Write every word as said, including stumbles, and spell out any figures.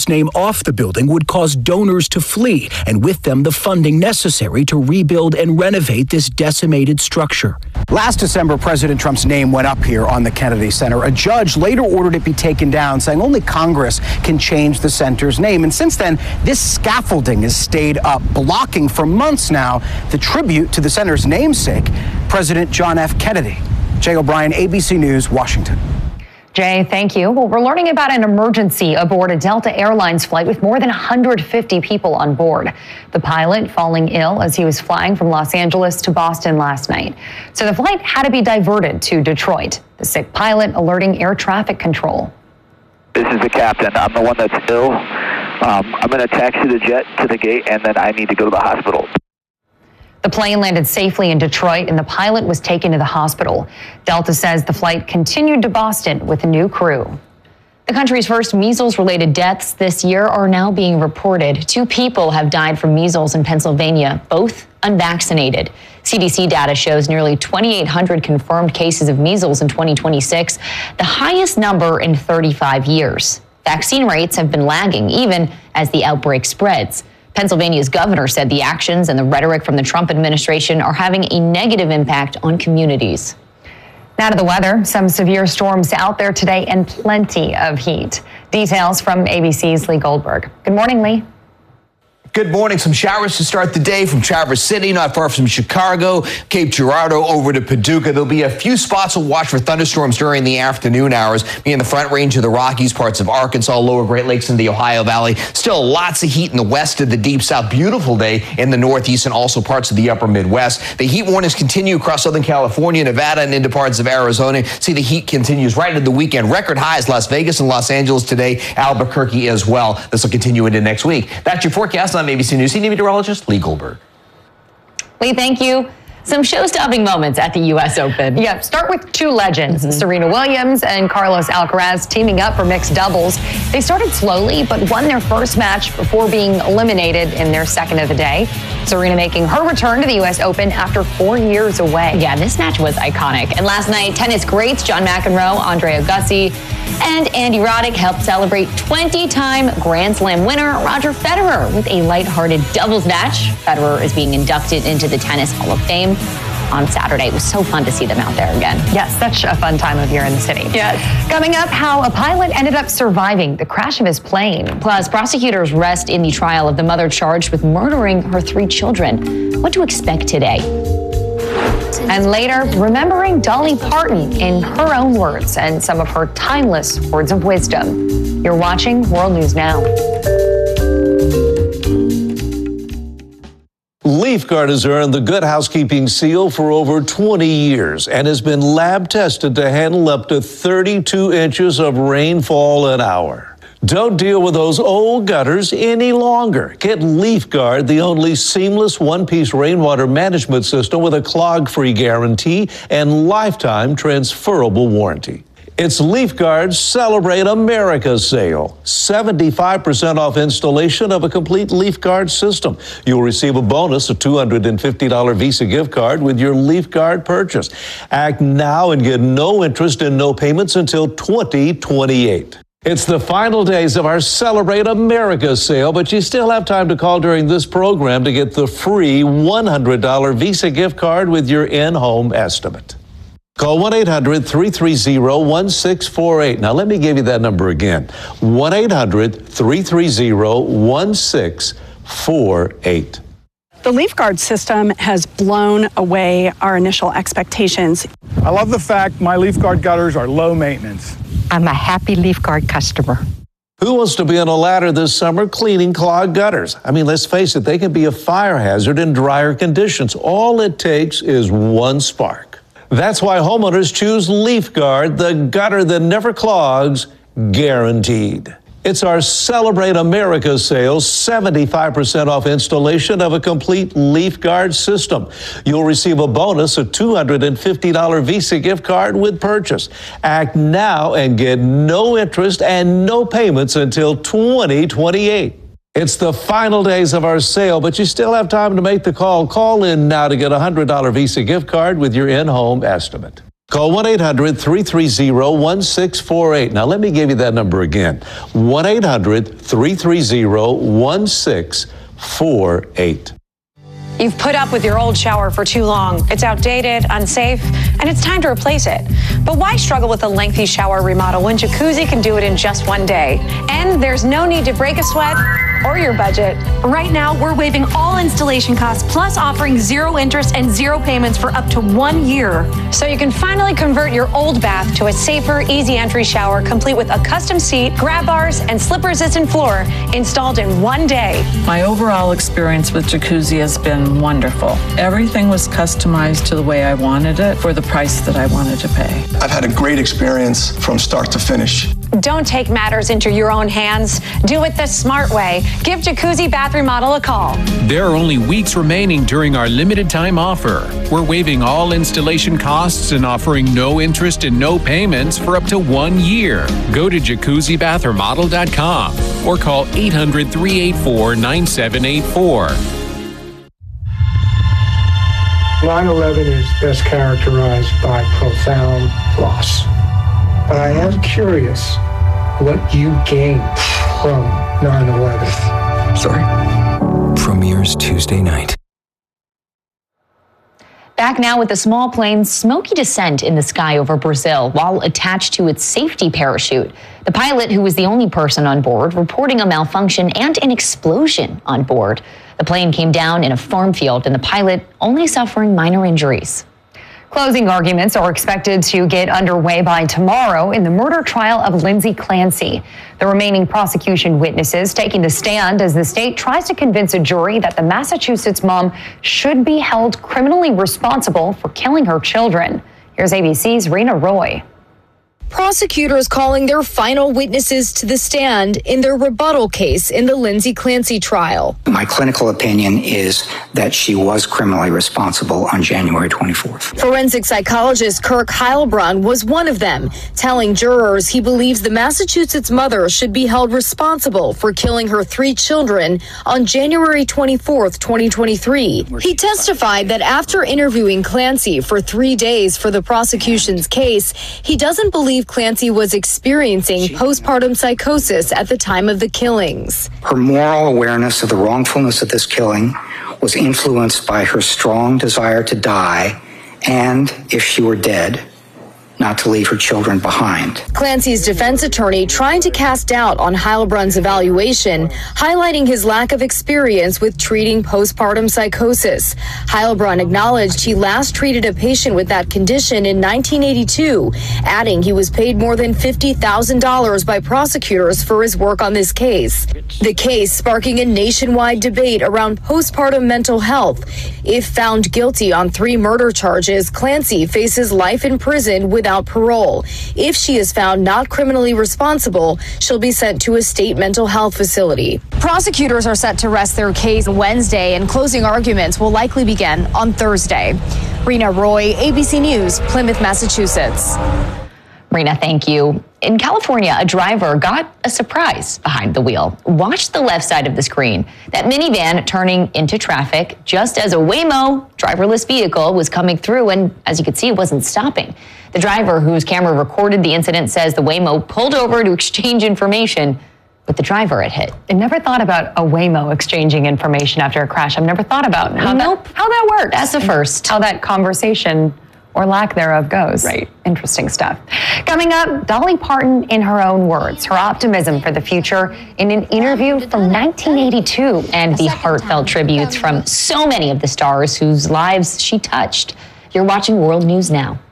name off the building would cause donors to flee, and with them the funding necessary to rebuild and renovate this decimated structure. Last December, President Trump's name went up here on the Kennedy Center. A judge later ordered it be taken down, saying only Congress can change the center's name. And since then, this scaffolding has stayed up, blocking for months now the tribute to the center's namesake, President John F. Kennedy. Jay O'Brien, A B C News, Washington. Jay, thank you. Well, we're learning about an emergency aboard a Delta Airlines flight with more than one hundred fifty people on board. The pilot falling ill as he was flying from Los Angeles to Boston last night. So the flight had to be diverted to Detroit. The sick pilot alerting air traffic control. This is the captain. I'm the one that's ill. Um, I'm going to taxi the jet to the gate, and then I need to go to the hospital. The plane landed safely in Detroit, and the pilot was taken to the hospital. Delta says the flight continued to Boston with a new crew. The country's first measles-related deaths this year are now being reported. Two people have died from measles in Pennsylvania, both unvaccinated. C D C data shows nearly twenty-eight hundred confirmed cases of measles in twenty twenty-six, the highest number in thirty-five years. Vaccine rates have been lagging even as the outbreak spreads. Pennsylvania's governor said the actions and the rhetoric from the Trump administration are having a negative impact on communities. Now to the weather. Some severe storms out there today and plenty of heat. Details from A B C's Lee Goldberg. Good morning, Lee. Good morning. Some showers to start the day from Traverse City, not far from Chicago, Cape Girardeau over to Paducah. There'll be a few spots to watch for thunderstorms during the afternoon hours. Be in the front range of the Rockies, parts of Arkansas, lower Great Lakes, and the Ohio Valley. Still lots of heat in the west of the deep south. Beautiful day in the northeast and also parts of the upper Midwest. The heat warnings continue across Southern California, Nevada, and into parts of Arizona. See, the heat continues right into the weekend. Record highs, Las Vegas and Los Angeles today, Albuquerque as well. This will continue into next week. That's your forecast. I'm A B C News senior meteorologist Lee Goldberg. Lee, thank you. Some show-stopping moments at the U S Open. Yeah, start with two legends, mm-hmm. Serena Williams and Carlos Alcaraz teaming up for mixed doubles. They started slowly, but won their first match before being eliminated in their second of the day. Serena making her return to the U S Open after four years away. Yeah, this match was iconic. And last night, tennis greats John McEnroe, Andre Agassi, and Andy Roddick helped celebrate twenty-time Grand Slam winner Roger Federer with a lighthearted doubles match. Federer is being inducted into the Tennis Hall of Fame on Saturday. It was so fun to see them out there again. Yes, such a fun time of year in the city. Yes. Coming up, how a pilot ended up surviving the crash of his plane. Plus, prosecutors rest in the trial of the mother charged with murdering her three children. What to expect today? And later, remembering Dolly Parton in her own words and some of her timeless words of wisdom. You're watching World News Now. LeafGuard has earned the Good Housekeeping seal for over twenty years and has been lab tested to handle up to thirty-two inches of rainfall an hour. Don't deal with those old gutters any longer. Get LeafGuard, the only seamless one-piece rainwater management system with a clog-free guarantee and lifetime transferable warranty. It's LeafGuard's Celebrate America sale. seventy-five percent off installation of a complete LeafGuard system. You'll receive a bonus, a two hundred fifty dollars Visa gift card with your LeafGuard purchase. Act now and get no interest and no payments until twenty twenty-eight. It's the final days of our Celebrate America sale, but you still have time to call during this program to get the free one hundred dollars Visa gift card with your in-home estimate. Call one eight hundred, three three zero, one six four eight. Now, let me give you that number again. one eight hundred, three three zero, one six four eight. The LeafGuard system has blown away our initial expectations. I love the fact my LeafGuard gutters are low maintenance. I'm a happy LeafGuard customer. Who wants to be on a ladder this summer cleaning clogged gutters? I mean, let's face it, they can be a fire hazard in drier conditions. All it takes is one spark. That's why homeowners choose LeafGuard, the gutter that never clogs, guaranteed. It's our Celebrate America sale, seventy-five percent off installation of a complete LeafGuard system. You'll receive a bonus, a two hundred fifty dollars Visa gift card with purchase. Act now and get no interest and no payments until twenty twenty-eight. It's the final days of our sale, but you still have time to make the call. Call in now to get a one hundred dollars Visa gift card with your in-home estimate. Call one eight hundred three three zero one six four eight. Now, let me give you that number again. one eight hundred three three zero one six four eight. You've put up with your old shower for too long. It's outdated, unsafe, and it's time to replace it. But why struggle with a lengthy shower remodel when Jacuzzi can do it in just one day? And there's no need to break a sweat or your budget. Right now, we're waiving all installation costs, plus offering zero interest and zero payments for up to one year. So you can finally convert your old bath to a safer, easy entry shower, complete with a custom seat, grab bars, and slip-resistant floor installed in one day. My overall experience with Jacuzzi has been wonderful. Everything was customized to the way I wanted it for the price that I wanted to pay. I've had a great experience from start to finish. Don't take matters into your own hands. Do it the smart way. Give Jacuzzi Bath Remodel a call. There are only weeks remaining during our limited time offer. We're waiving all installation costs and offering no interest and no payments for up to one year. Go to jacuzzi bath remodel dot com or call eight hundred three eight four nine seven eight four. nine eleven is best characterized by profound loss. But I am curious what you gained from nine eleven. Sorry. Premieres Tuesday night. Back now with a small plane's smoky descent in the sky over Brazil while attached to its safety parachute. The pilot, who was the only person on board, reporting a malfunction and an explosion on board. The plane came down in a farm field and the pilot only suffering minor injuries. Closing arguments are expected to get underway by tomorrow in the murder trial of Lindsay Clancy. The remaining prosecution witnesses taking the stand as the state tries to convince a jury that the Massachusetts mom should be held criminally responsible for killing her children. Here's A B C's Rena Roy. Prosecutors calling their final witnesses to the stand in their rebuttal case in the Lindsay Clancy trial. My clinical opinion is that she was criminally responsible on January twenty-fourth. Forensic psychologist Kirk Heilbronn was one of them, telling jurors he believes the Massachusetts mother should be held responsible for killing her three children on January twenty-fourth, twenty twenty-three. He testified that after interviewing Clancy for three days for the prosecution's case, he doesn't believe Clancy was experiencing postpartum psychosis at the time of the killings. Her moral awareness of the wrongfulness of this killing was influenced by her strong desire to die and, if she were dead, not to leave her children behind. Clancy's defense attorney trying to cast doubt on Heilbronn's evaluation, highlighting his lack of experience with treating postpartum psychosis. Heilbronn acknowledged he last treated a patient with that condition in nineteen eighty-two, adding he was paid more than fifty thousand dollars by prosecutors for his work on this case. The case sparking a nationwide debate around postpartum mental health. If found guilty on three murder charges, Clancy faces life in prison without parole. If she is found not criminally responsible, she'll be sent to a state mental health facility. Prosecutors are set to rest their case Wednesday, and closing arguments will likely begin on Thursday. Rena Roy, A B C News, Plymouth, Massachusetts. Rena, thank you. In California, a driver got a surprise behind the wheel. Watch the left side of the screen. That minivan turning into traffic just as a Waymo driverless vehicle was coming through, and as you could see, it wasn't stopping. The driver, whose camera recorded the incident, says the Waymo pulled over to exchange information with the driver it hit. I never thought about a Waymo exchanging information after a crash. I've never thought about how, nope. that, how that works. That's the first. How that conversation or lack thereof goes. Right. Interesting stuff. Coming up, Dolly Parton in her own words, her optimism for the future in an interview from nineteen eighty-two, and the heartfelt tributes from so many of the stars whose lives she touched. You're watching World News Now.